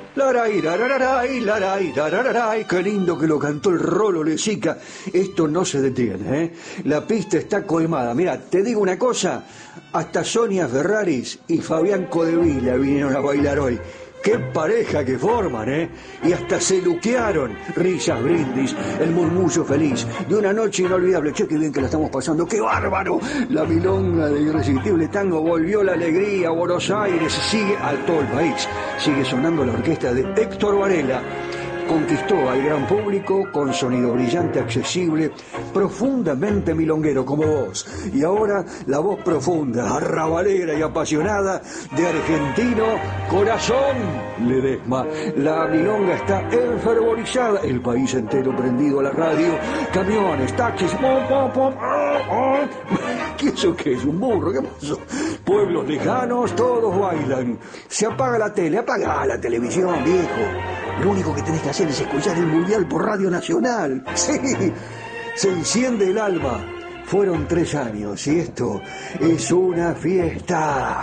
Laray, rararay, laray, rararay. Qué lindo que lo cantó el Rolo Lezica. Esto no se detiene, ¿eh? La pista está coimada. Mira, te digo una cosa, hasta Sonia Ferraris y Fabián Codevila vinieron a bailar hoy. ¡Qué pareja que forman, eh! Y hasta se luquearon. Risas, brindis, el murmullo feliz de una noche inolvidable. Che, qué bien que la estamos pasando. ¡Qué bárbaro! La milonga de Irresistible Tango volvió la alegría a Buenos Aires. Sigue a todo el país. Sigue sonando la orquesta de Héctor Varela. Conquistó al gran público con sonido brillante, accesible, profundamente milonguero como vos. Y ahora la voz profunda, arrabalera y apasionada de Argentino Corazón Ledesma. La milonga está enfervorizada, el país entero prendido a la radio, camiones, taxis, ¿qué eso qué es? ¿Un burro? ¿Qué pasó? Pueblos lejanos, todos bailan. Se apaga la tele, apaga la televisión, viejo. Lo único que tenés que hacer es escuchar el Mundial por Radio Nacional. Sí, se enciende el alma. Fueron 3 años y esto es una fiesta.